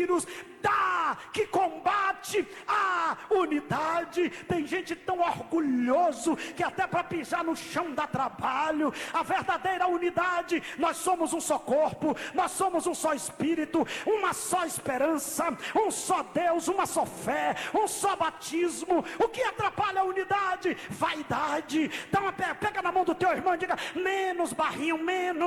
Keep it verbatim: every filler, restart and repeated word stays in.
vírus dá, que combate a unidade. Tem gente tão orgulhoso que até para pisar no chão dá trabalho. A verdadeira unidade: nós somos um só corpo, nós somos um só espírito, uma só esperança, um só Deus, uma só fé, um só batismo. O que atrapalha a unidade? Vaidade. Então pega na mão do teu irmão e diga: menos barrinho, menos.